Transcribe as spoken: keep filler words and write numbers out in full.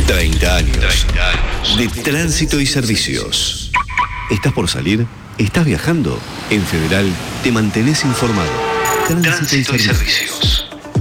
treinta años de tránsito y servicios. ¿Estás por salir? ¿Estás viajando? En Federal te mantenés informado. Tránsito, tránsito y servicios.